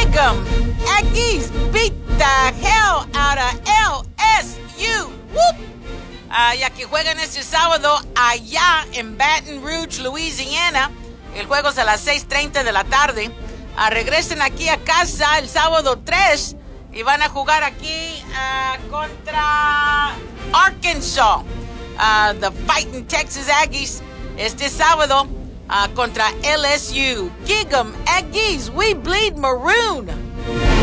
Gig'em Aggies beat the hell out of LSU. Whoop. Ya que juegan este sábado allá en Baton Rouge, Louisiana. El juego es a las 6:30 de la tarde. Regresen aquí a casa el sábado 3 y van a jugar aquí contra Arkansas. The Fighting Texas Aggies este sábado contra LSU. Gig'em Aggies, we bleed maroon.